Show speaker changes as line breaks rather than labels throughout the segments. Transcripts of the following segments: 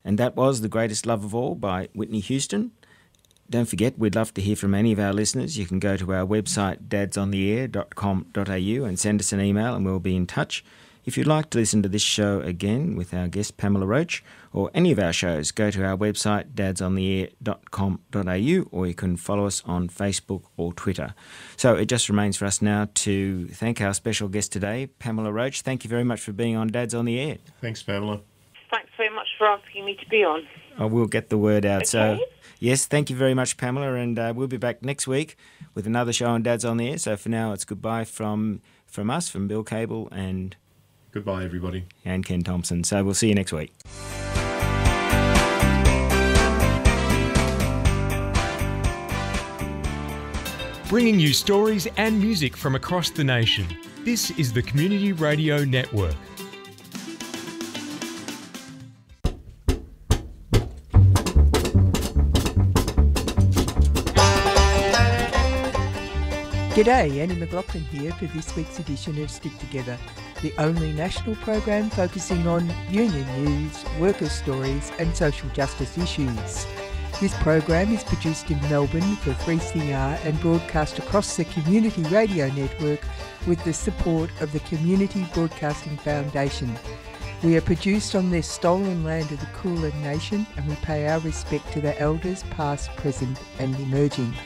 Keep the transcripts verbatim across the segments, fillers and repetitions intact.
And that was The Greatest Love of All by Whitney Houston. Don't forget, we'd love to hear from any of our listeners. You can go to our website, dads on the air dot com dot a u, and send us an email and we'll be in touch. If you'd like to listen to this show again with our guest Pamela Roach, or any of our shows, go to our website, dads on the air dot com dot a u, or you can follow us on Facebook or Twitter. So it just remains for us now to thank our special guest today, Pamela Roach. Thank you very much for being on Dads on the Air.
Thanks, Pamela.
Thanks very much for asking me to be on.
Oh, we'll get the word out.
Okay.
So, yes, thank you very much, Pamela, and uh, we'll be back next week with another show on Dads on the Air. So for now, it's goodbye from from us, from Bill Cable and...
Goodbye, everybody.
And Ken Thompson. So we'll see you next week.
Bringing you stories and music from across the nation. This is the Community Radio Network.
G'day, Annie McLaughlin here for this week's edition of Stick Together, the only national program focusing on union news, worker stories and social justice issues. This program is produced in Melbourne for three C R and broadcast across the Community Radio Network with the support of the Community Broadcasting Foundation. We are produced on the stolen land of the Kulin Nation and we pay our respect to the elders past, present and emerging.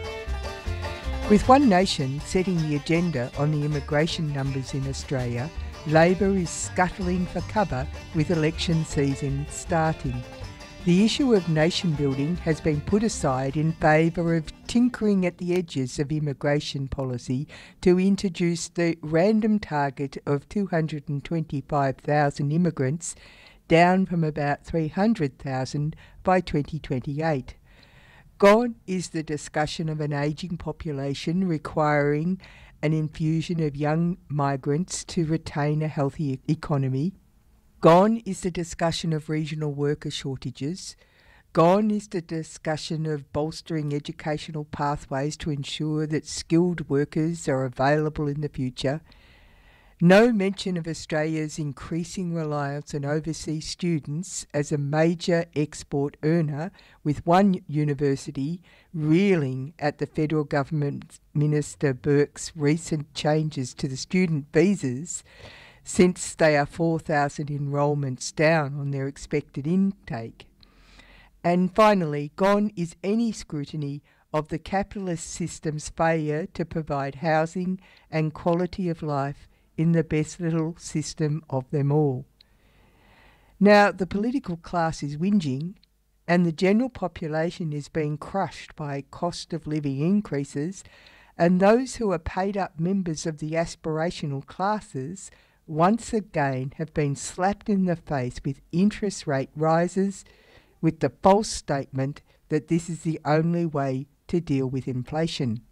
With One Nation setting the agenda on the immigration numbers in Australia, Labor is scuttling for cover with election season starting. The issue of nation building has been put aside in favour of tinkering at the edges of immigration policy to introduce the random target of two hundred twenty-five thousand immigrants, down from about three hundred thousand by twenty twenty-eight. Gone is the discussion of an ageing population requiring an infusion of young migrants to retain a healthy economy. Gone is the discussion of regional worker shortages. Gone is the discussion of bolstering educational pathways to ensure that skilled workers are available in the future. No mention of Australia's increasing reliance on overseas students as a major export earner, with one university reeling at the federal government Minister Burke's recent changes to the student visas, since they are four thousand enrolments down on their expected intake. And finally, gone is any scrutiny of the capitalist system's failure to provide housing and quality of life in the best little system of them all. Now, the political class is whinging and the general population is being crushed by cost of living increases, and those who are paid up members of the aspirational classes once again have been slapped in the face with interest rate rises, with the false statement that this is the only way to deal with inflation.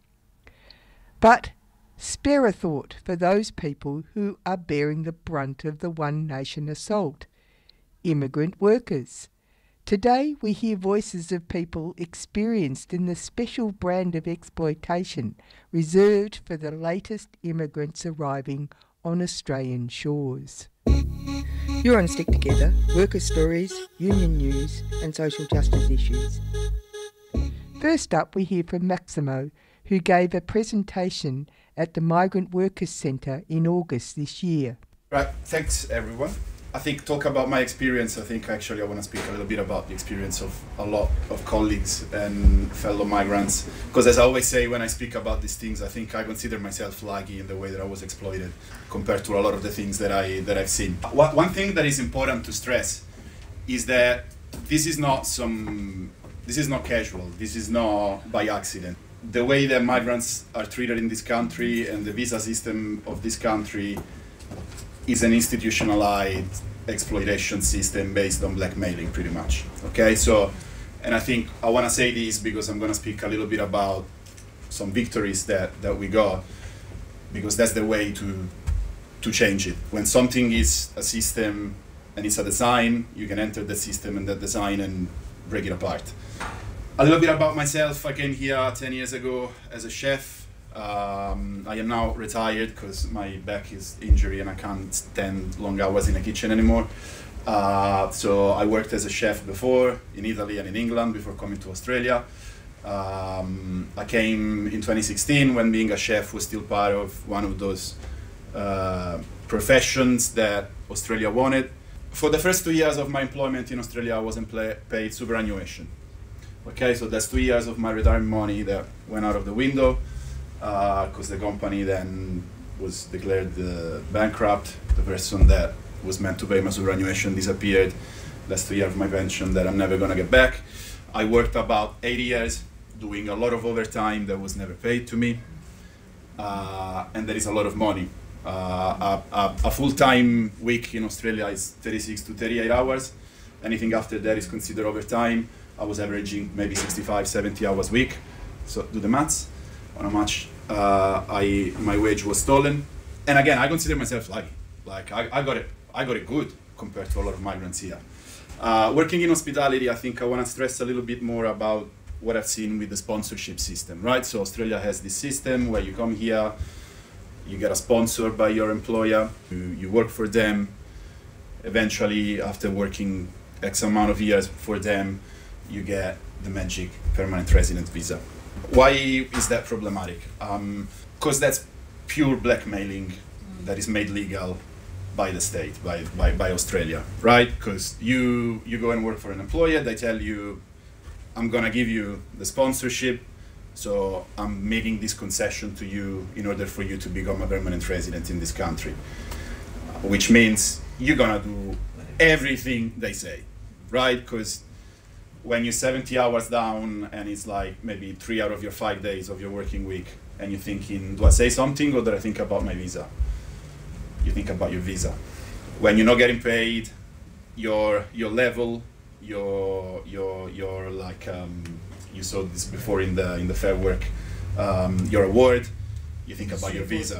But spare a thought for those people who are bearing the brunt of the One Nation assault, immigrant workers. Today we hear voices of people experienced in the special brand of exploitation reserved for the latest immigrants arriving on Australian shores. You're on Stick Together, worker stories, union news and social justice issues. First up we hear from Maximo, who gave a presentation at the Migrant Workers Centre in August this year.
Right, thanks everyone. I think talk about my experience, I think actually I want to speak a little bit about the experience of a lot of colleagues and fellow migrants, because as I always say when I speak about these things, I think I consider myself lucky in the way that I was exploited compared to a lot of the things that, I, that I've seen. One thing that is important to stress is that this is not some, this is not casual, this is not by accident. The way that migrants are treated in this country and the visa system of this country is an institutionalized exploitation system based on blackmailing, pretty much. Okay, so, and I think I want to say this because I'm going to speak a little bit about some victories that, that we got, because that's the way to to change it. When something is a system and it's a design, you can enter the system and that design and break it apart. A little bit about myself. I came here ten years ago as a chef. Um, I am now retired because my back is injured and I can't stand long hours in a kitchen anymore. Uh, so I worked as a chef before in Italy and in England before coming to Australia. Um, I came in twenty sixteen when being a chef was still part of one of those uh, professions that Australia wanted. For the first two years of my employment in Australia, I wasn't play, paid superannuation. Okay, so that's two years of my retirement money that went out of the window because uh, the company then was declared uh, bankrupt. The person that was meant to pay my superannuation disappeared. That's two years of my pension that I'm never gonna get back. I worked about eight years doing a lot of overtime that was never paid to me. Uh, and there is a lot of money. Uh, a, a, a full-time week in Australia is thirty-six to thirty-eight hours. Anything after that is considered overtime. I was averaging maybe sixty-five, seventy hours a week. So do the maths on how much uh, I my wage was stolen. And again, I consider myself like like I, I got it I got it good compared to a lot of migrants here. Uh, working in hospitality, I think I want to stress a little bit more about what I've seen with the sponsorship system, right? So Australia has this system where you come here, you get a sponsor by your employer, you, you work for them. Eventually, after working X amount of years for them, you get the magic permanent resident visa. Why is that problematic? Because um, that's pure blackmailing that is made legal by the state, by, by, by Australia, right? Because you, you go and work for an employer, they tell you, I'm gonna give you the sponsorship, so I'm making this concession to you in order for you to become a permanent resident in this country. Which means you're gonna do everything they say, right? Because when you're seventy hours down and it's like maybe three out of your five days of your working week, and you're thinking, do I say something or do I think about my visa? You think about your visa. When you're not getting paid, your your level, your your your like um, you saw this before in the in the Fair Work, um, your award, you think about your visa,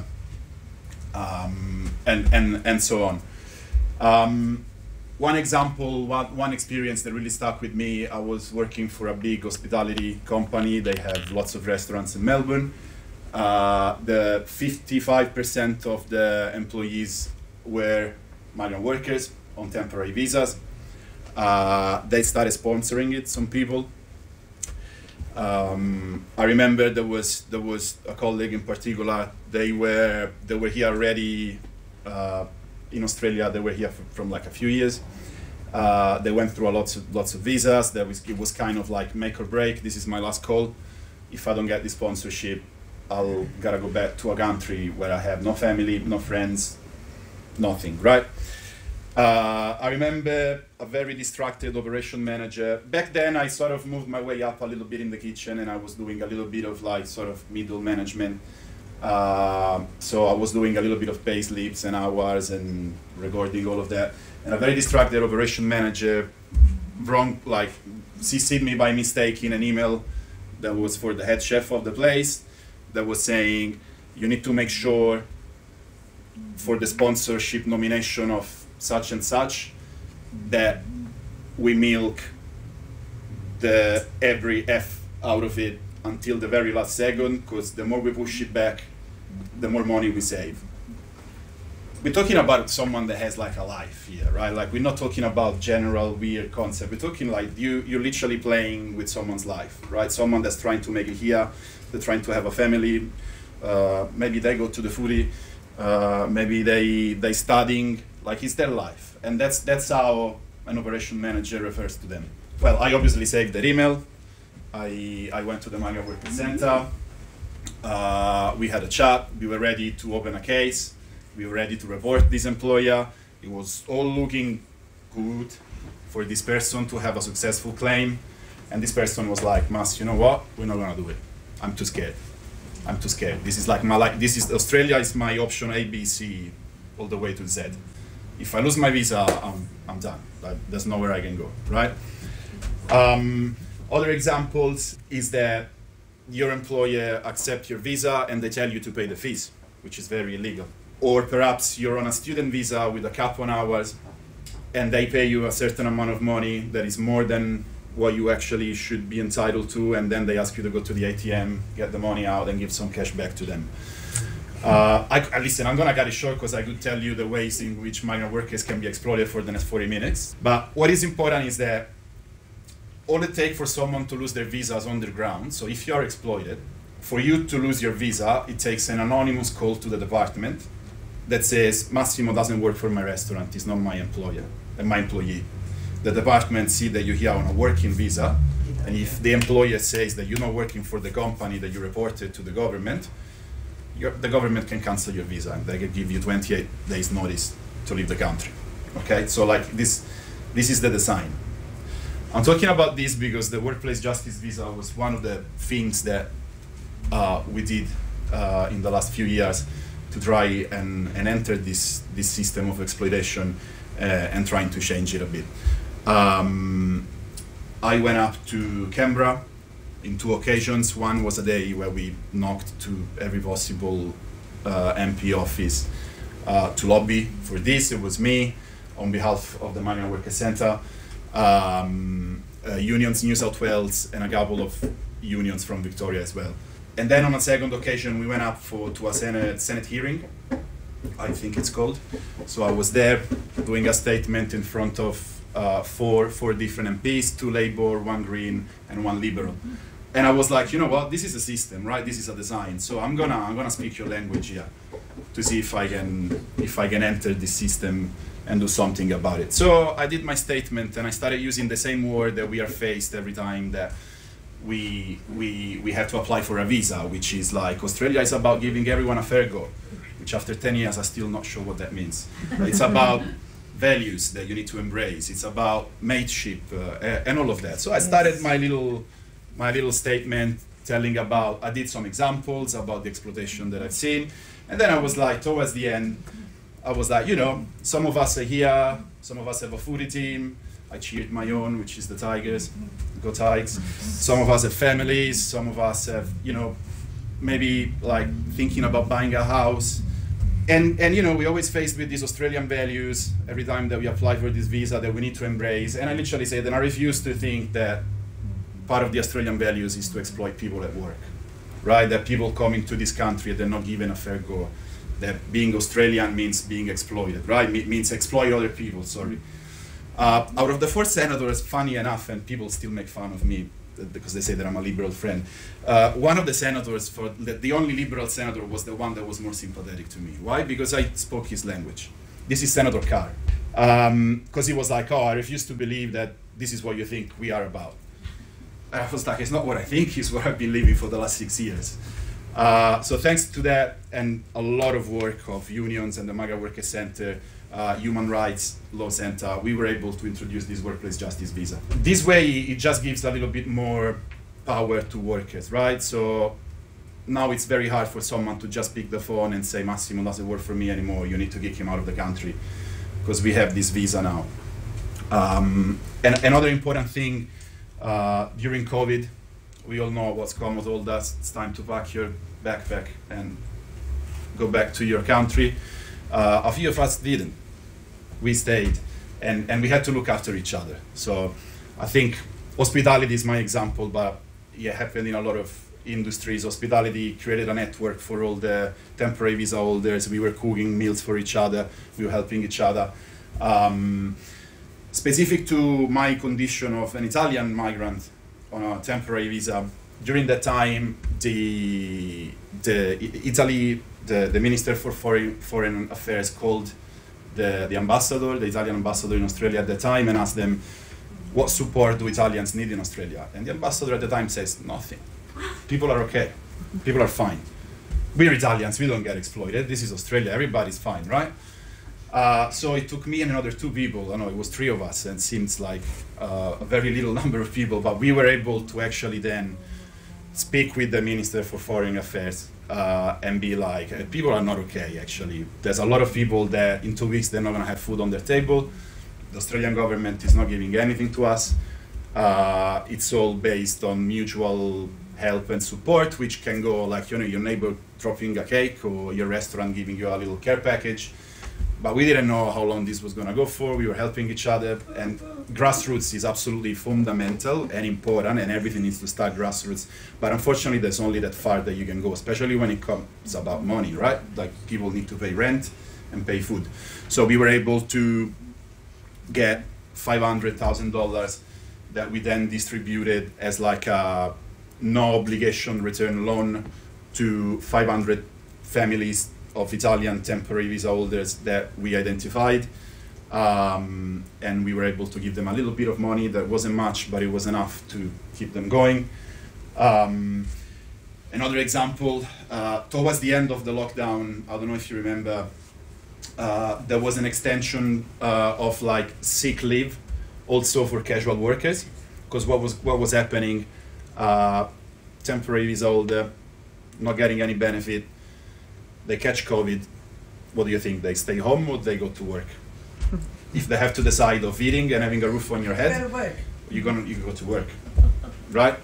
um, and and and so on. Um, one example, one one experience that really stuck with me. I was working for a big hospitality company. They have lots of restaurants in Melbourne. Uh, the fifty-five percent of the employees were migrant workers on temporary visas. Uh, they started sponsoring it, some people. Um, I remember there was there was a colleague in particular. They were they were here already uh, in Australia. They were here for, from like a few years. Uh, they went through a lots of lots of visas. There was it was kind of like make or break. This is my last call. If I don't get this sponsorship, I'll gotta go back to a country where I have no family, no friends, nothing, right? Uh, I remember a very distracted operation manager. Back then, I sort of moved my way up a little bit in the kitchen, and I was doing a little bit of like sort of middle management. Uh, so I was doing a little bit of pay slips and hours and recording all of that. And a very distracted operation manager, wrong, like C C'd me by mistake in an email that was for the head chef of the place, that was saying, you need to make sure for the sponsorship nomination of such and such that we milk the every F out of it until the very last second, because the more we push it back, the more money we save. We're talking about someone that has like a life here, right? Like we're not talking about general weird concept. We're talking like you, you're literally playing with someone's life, right? Someone that's trying to make it here, they're trying to have a family, uh, maybe they go to the footy, uh, maybe they they studying, like it's their life. And that's that's how an operation manager refers to them. Well, I obviously saved their email. I, I went to the Migrant Worker Center. Uh, we had a chat. We were ready to open a case. We were ready to report this employer. It was all looking good for this person to have a successful claim. And this person was like, Mas, you know what? We're not gonna do it. I'm too scared. I'm too scared. This is like my life. This is Australia is my option A, B, C, all the way to Z. If I lose my visa, I'm, I'm done. Like, there's nowhere I can go, right? Um, other examples is that your employer accepts your visa and they tell you to pay the fees, which is very illegal. Or perhaps you're on a student visa with a cap on hours and they pay you a certain amount of money that is more than what you actually should be entitled to, and then they ask you to go to the A T M, get the money out and give some cash back to them. Uh, I, I- listen, I'm gonna cut it short because I could tell you the ways in which migrant workers can be exploited for the next forty minutes. But what is important is that all it takes for someone to lose their visas on the ground, so if you are exploited, for you to lose your visa, it takes an anonymous call to the department that says, Massimo doesn't work for my restaurant, he's not my employer, and my employee. The department see that you're here on a working visa, and if the employer says that you're not working for the company that you reported to the government, your, the government can cancel your visa and they can give you twenty-eight days notice to leave the country. Okay, so like this, this is the design. I'm talking about this because the workplace justice visa was one of the things that uh, we did uh, in the last few years to try and, and enter this, this system of exploitation uh, and trying to change it a bit. Um, I went up to Canberra in two occasions. One was a day where we knocked to every possible uh, M P office uh, to lobby for this. It was me on behalf of the Migrant Workers Centre, um, uh, unions New South Wales, and a couple of unions from Victoria as well. And then on a second occasion, we went up for to a Senate, Senate hearing, I think it's called. So I was there doing a statement in front of uh, four, four different M Ps, two Labour, one Green, and one Liberal. And I was like, you know what, this is a system, right? This is a design. So I'm gonna, I'm gonna speak your language here to see if I can, if I can enter this system and do something about it. So I did my statement and I started using the same word that we are faced every time that we, we, we have to apply for a visa, which is like, Australia is about giving everyone a fair go, which after ten years, I'm still not sure what that means. It's about values that you need to embrace. It's about mateship uh, and all of that. So I started my little, my little statement telling about, I did some examples about the exploitation that I've seen. And then I was like, towards the end, I was like, you know, some of us are here, some of us have a footy team. I cheered my own, which is the Tigers, go Tigers. Some of us have families, some of us have, you know, maybe like thinking about buying a house. And, and you know, we always faced with these Australian values every time that we apply for this visa that we need to embrace. And I literally said, and I refuse to think that part of the Australian values is to exploit people at work, right? That people coming to this country, they're not given a fair go. That being Australian means being exploited, right? It means exploit other people, sorry. Uh, out of the four senators, funny enough, and people still make fun of me because they say that I'm a liberal friend. Uh, one of the senators, for the, the only liberal senator, was the one that was more sympathetic to me. Why? Because I spoke his language. This is Senator Carr. Because um, he was like, oh, I refuse to believe that this is what you think we are about. And I was like, it's not what I think, it's what I've been living for the last six years. Uh, so thanks to that and a lot of work of unions and the Migrant Workers Centre, uh, Human Rights Law Centre, we were able to introduce this workplace justice visa. This way, it just gives a little bit more power to workers, right? So now it's very hard for someone to just pick the phone and say, Massimo doesn't work for me anymore, you need to kick him out of the country, because we have this visa now. Um, and another important thing, uh, during COVID, we all know what's come with all that. It's time to pack your backpack and go back to your country. Uh, a few of us didn't. We stayed, and, and we had to look after each other. So I think hospitality is my example, but it happened in a lot of industries. Hospitality created a network for all the temporary visa holders. We were cooking meals for each other. We were helping each other. Um, specific to my condition of an Italian migrant on a temporary visa, during that time, the, the Italy, the, the Minister for Foreign, Foreign Affairs called the, the ambassador, the Italian ambassador in Australia at the time, and asked them, what support do Italians need in Australia? And the ambassador at the time says, nothing. People are okay. People are fine. We're Italians, we don't get exploited. This is Australia, everybody's fine, right? Uh, so it took me and another two people, I know it was three of us, and it seems like uh, a very little number of people, but we were able to actually then speak with the Minister for Foreign Affairs uh, and be like, uh, people are not okay, actually. There's a lot of people that in two weeks they're not going to have food on their table. The Australian government is not giving anything to us. Uh, it's all based on mutual help and support, which can go like, you know, your neighbor dropping a cake or your restaurant giving you a little care package. but we didn't know how long this was going to go for. We were helping each other, and grassroots is absolutely fundamental and important, and everything needs to start grassroots. But unfortunately, there's only that far that you can go, especially when it comes about money, right? Like, people need to pay rent and pay food. So we were able to get five hundred thousand dollars that we then distributed as like a no obligation return loan to five hundred families of Italian temporary visa holders that we identified. Um, and we were able to give them a little bit of money. That wasn't much, but it was enough to keep them going. Um, another example, uh, towards the end of the lockdown, I don't know if you remember, uh, there was an extension uh, of like sick leave also for casual workers, because what was what was happening, uh, temporary visa holder, not getting any benefit, they catch COVID. What do you think? They stay home or they go to work? If they have to decide of eating and having a roof on your head, you're gonna you go to work, right?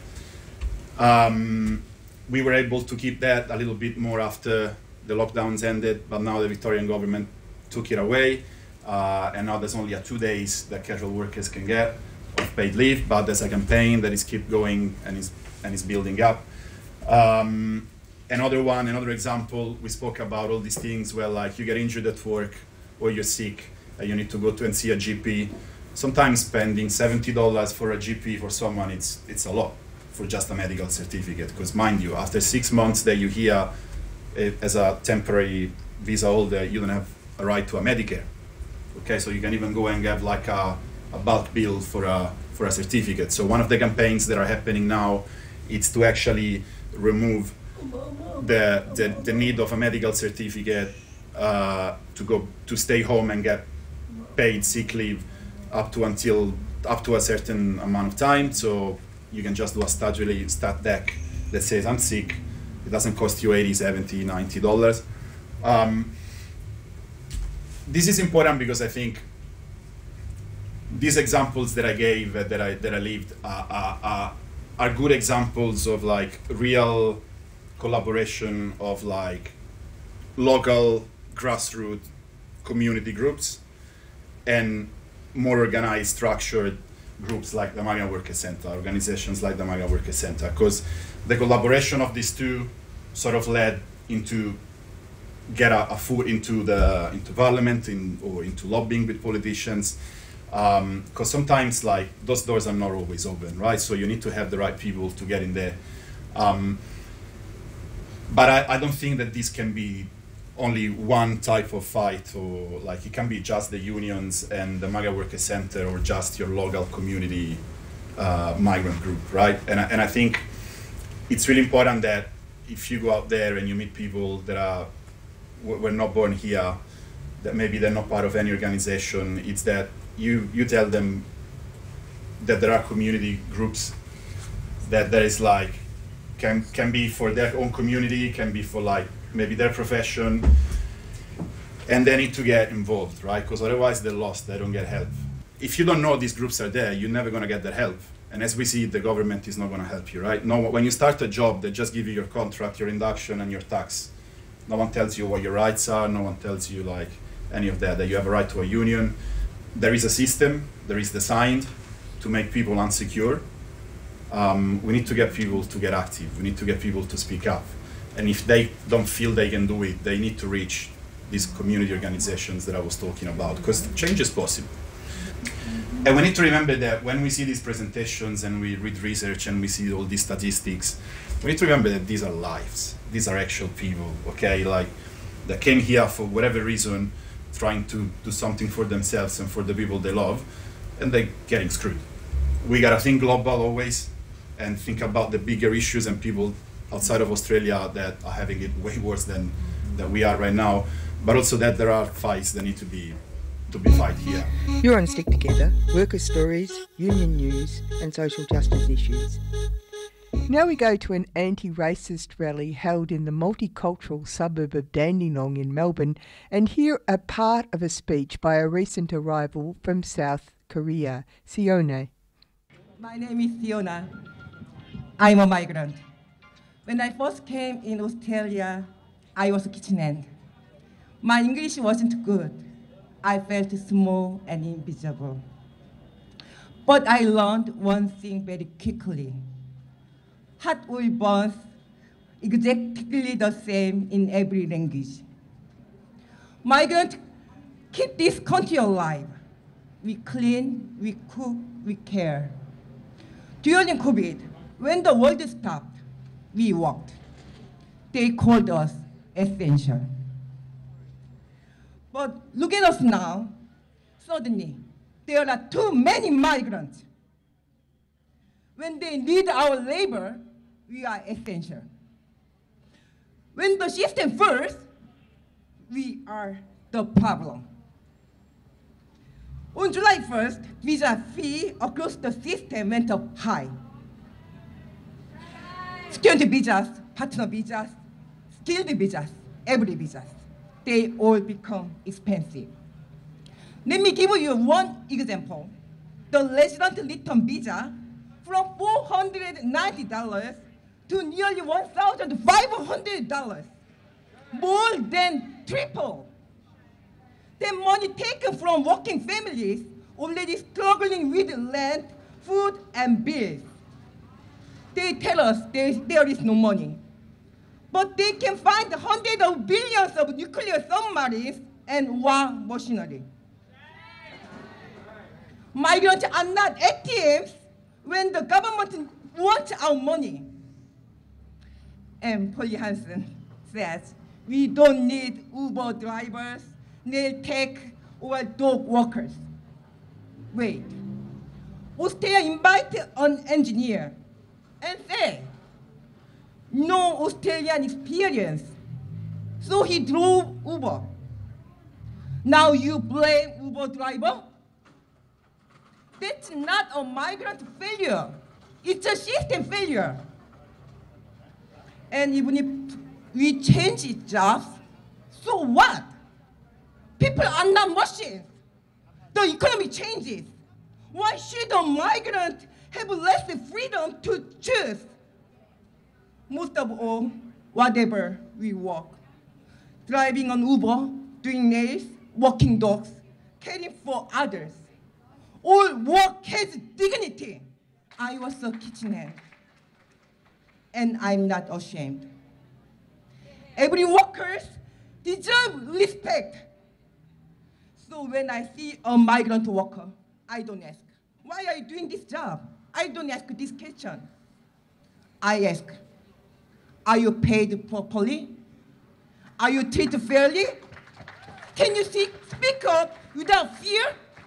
Um, we were able to keep that a little bit more after the lockdowns ended, but now the Victorian government took it away, uh, and now there's only a two days that casual workers can get of paid leave. But there's a campaign that is keep going and is and is building up. Um, another one, another example, we spoke about all these things where like you get injured at work or you're sick. You need to go to and see a G P. Sometimes spending seventy dollars for a G P for someone, it's it's a lot for just a medical certificate. Because mind you, after six months that you here uh, as a temporary visa holder, you don't have a right to a Medicare. Okay, so you can even go and get like a, a bulk bill for a for a certificate. So one of the campaigns that are happening now is to actually remove the the, the need of a medical certificate uh, to go to stay home and get paid sick leave up to until up to a certain amount of time. So you can just do a statutory stat deck that says I'm sick. It doesn't cost you eighty, seventy, ninety dollars. Um, this is important because I think these examples that I gave uh, that I that I lived uh, uh, uh, are good examples of like real collaboration of like local grassroots community groups and more organized, structured groups like the Migrant Workers Center, organizations like the Migrant Workers Center, because the collaboration of these two sort of led into get a, a foot into the into parliament in, or into lobbying with politicians, because um, sometimes like those doors are not always open, right? So you need to have the right people to get in there. Um, but I, I don't think that this can be only one type of fight, or like it can be just the unions and the Migrant Workers Center or just your local community uh, migrant group, right? And I, and I think it's really important that if you go out there and you meet people that are were not born here, that maybe they're not part of any organization, it's that you you tell them that there are community groups that there is like can can be for their own community, can be for like maybe their profession, and they need to get involved, right? Because otherwise they're lost, they don't get help. If you don't know these groups are there, you're never gonna get that help. And as we see, the government is not gonna help you, right? No, when you start a job, they just give you your contract, your induction, and your tax. No one tells you what your rights are, no one tells you like any of that, that you have a right to a union. There is a system, there is designed to make people unsecure. Um, we need to get people to get active, we need to get people to speak up. And if they don't feel they can do it, they need to reach these community organizations that I was talking about, because change is possible. And we need to remember that when we see these presentations and we read research and we see all these statistics, we need to remember that these are lives. These are actual people, okay? Like, that came here for whatever reason, trying to do something for themselves and for the people they love, and they're getting screwed. We gotta think global always, and think about the bigger issues and people outside of Australia that are having it way worse than, than we are right now, but also that there are fights that need to be to be fight here.
You're on Stick Together, worker stories, union news and social justice issues. Now we go to an anti-racist rally held in the multicultural suburb of Dandenong in Melbourne and hear a part of a speech by a recent arrival from South Korea, Sione.
My name is Siona. I'm a migrant. When I first came in Australia, I was a kitchen hand. My English wasn't good, I felt small and invisible. But I learned one thing very quickly. Hot oil burns exactly the same in every language. Migrants keep this country alive. We clean, we cook, we care. During COVID, when the world stopped, we worked. They called us essential. But look at us now. Suddenly, there are too many migrants. When they need our labor, we are essential. When the system first, we are the problem. On July first, visa fee across the system went up high. Student visas, partner visas, skilled visas, every visas, they all become expensive. Let me give you one example. The resident return visa from four hundred ninety dollars to nearly one thousand five hundred dollars, more than triple. The money taken from working families already struggling with rent, food, and bills. They tell us there, there is no money, but they can find hundreds of billions of nuclear submarines and war machinery. Migrants are not A T Ms when the government wants our money. And Polly Hansen says, we don't need Uber drivers, nail tech, or dog workers. Wait, Australia invited an engineer and said, no Australian experience, so he drove Uber. Now you blame Uber driver? That's not a migrant failure. It's a system failure. And even if we change its jobs, so what? People are not machines. The economy changes. Why should a migrant have less freedom to choose? Most of all, whatever we work, driving an Uber, doing nails, walking dogs, caring for others, all work has dignity. I was a kitchenette, and I'm not ashamed. Every worker deserves respect. So when I see a migrant worker, I don't ask, why are you doing this job? I don't ask this question. I ask, are you paid properly? Are you treated fairly? Can you see, speak up without fear?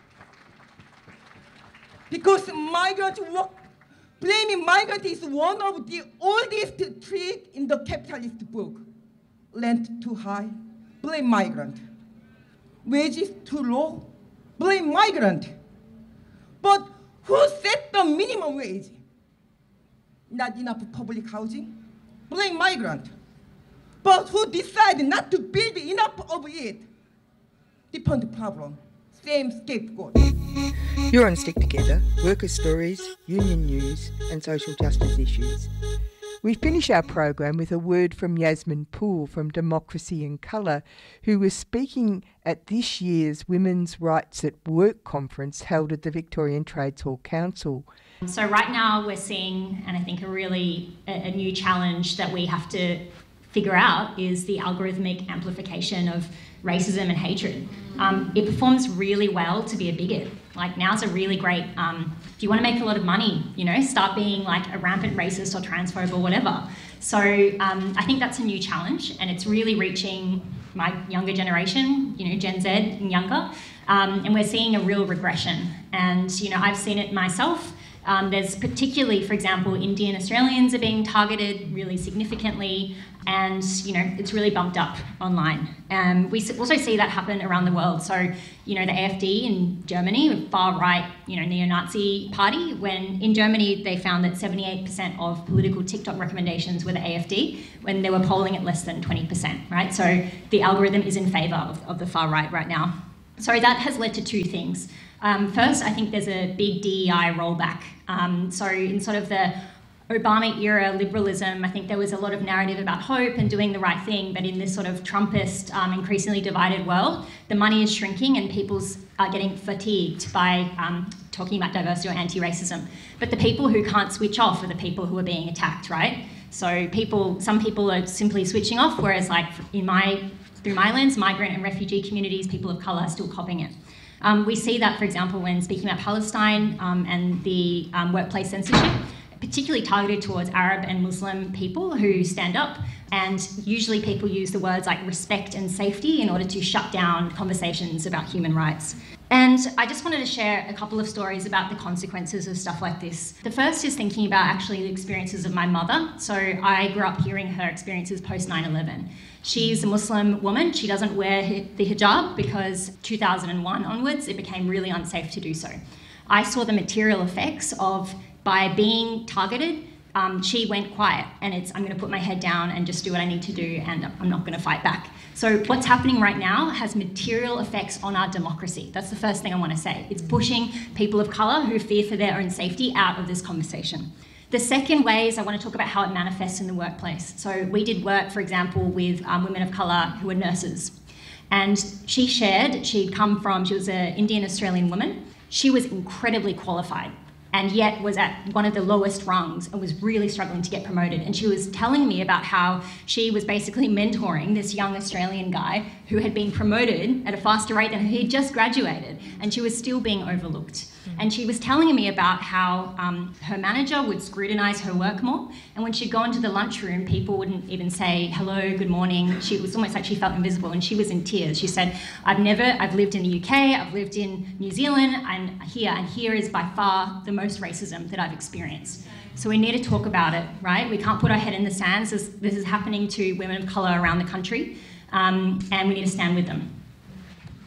Because migrant work, blaming migrant is one of the oldest tricks in the capitalist book. Rent too high, blame migrant. Wages too low, blame migrant. But who set the minimum wage? Not enough public housing, blame migrant. But who decided not to build enough of it? Different problem, same scapegoat.
You're on Stick Together, worker stories, union news and social justice issues. We finish our program with a word from Yasmin Poole from Democracy in Colour, who was speaking at this year's Women's Rights at Work conference held at the Victorian Trades Hall Council.
So right now we're seeing, and I think a really a, a new challenge that we have to figure out is the algorithmic amplification of racism and hatred. Um, it performs really well to be a bigot. Like now's a really great, um, if you want to make a lot of money, you know, start being like a rampant racist or transphobe or whatever. So um, I think that's a new challenge, and it's really reaching my younger generation, you know, Gen Z and younger, um, and we're seeing a real regression. And, you know, I've seen it myself. Um, there's particularly, for example, Indian Australians are being targeted really significantly, and you know it's really bumped up online. Um, we also see that happen around the world. So, you know, the A F D in Germany, far right, you know, neo-Nazi party. When in Germany they found that seventy-eight percent of political TikTok recommendations were the A F D, when they were polling at less than twenty percent. Right. So the algorithm is in favour of, of the far right right now. So that has led to two things. Um, first, I think there's a big D E I rollback. Um, so in sort of the Obama-era liberalism, I think there was a lot of narrative about hope and doing the right thing, but in this sort of Trumpist, um, increasingly divided world, the money is shrinking and people's are getting fatigued by um, talking about diversity or anti-racism. But the people who can't switch off are the people who are being attacked, right? So people, some people are simply switching off, whereas like in my, through my lens, migrant and refugee communities, people of colour are still copping it. Um, we see that, for example, when speaking about Palestine um, and the um, workplace censorship, particularly targeted towards Arab and Muslim people who stand up, and usually people use the words like respect and safety in order to shut down conversations about human rights. And I just wanted to share a couple of stories about the consequences of stuff like this. The first is thinking about actually the experiences of my mother. So I grew up hearing her experiences post nine eleven. She's a Muslim woman. She doesn't wear the hijab because two thousand one onwards it became really unsafe to do so. I saw the material effects of, by being targeted, um, she went quiet, and it's, I'm going to put my head down and just do what I need to do, and I'm not going to fight back. So what's happening right now has material effects on our democracy. That's the first thing I want to say. It's pushing people of colour who fear for their own safety out of this conversation. The second way is I want to talk about how it manifests in the workplace. So we did work, for example, with um, women of colour who were nurses. And she shared, she'd come from, she was an Indian Australian woman. She was incredibly qualified, and yet was at one of the lowest rungs and was really struggling to get promoted. And she was telling me about how she was basically mentoring this young Australian guy who had been promoted at a faster rate than her. He'd just graduated, and she was still being overlooked. And she was telling me about how um, her manager would scrutinise her work more, and when she'd go into the lunchroom, people wouldn't even say hello, good morning. She was almost like she felt invisible, and she was in tears. She said, I've never, I've lived in the U K, I've lived in New Zealand, and here, and here is by far the most racism that I've experienced. So we need to talk about it, right? We can't put our head in the sand. This, this is happening to women of colour around the country, um, and we need to stand with them.